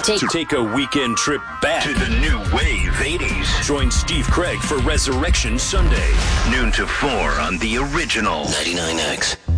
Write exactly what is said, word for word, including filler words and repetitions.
take, to take a weekend trip back to the new wave eighties. Join Steve Craig for Resurrection Sunday. Noon to four on the original ninety-nine X.